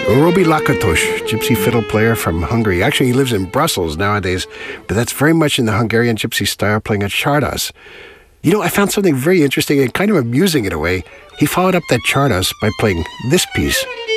Robi Lakatos, gypsy fiddle player from Hungary. Actually, he lives in Brussels nowadays, but that's very much in the Hungarian gypsy style, playing at Csardas. You know, I found something very interesting and kind of amusing in a way. He followed up that Csardas by playing this piece.